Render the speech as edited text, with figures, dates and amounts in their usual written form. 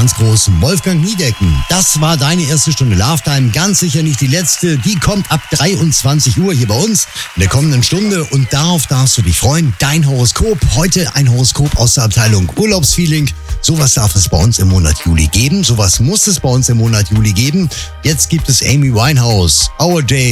ganz großen Wolfgang Niedecken. Das war deine erste Stunde Love Time. Ganz sicher nicht die letzte. Die kommt ab 23 Uhr hier bei uns in der kommenden Stunde. Und darauf darfst du dich freuen. Dein Horoskop. Heute ein Horoskop aus der Abteilung Urlaubsfeeling. Sowas darf es bei uns im Monat Juli geben. Sowas muss es bei uns im Monat Juli geben. Jetzt gibt es Amy Winehouse. Our Day.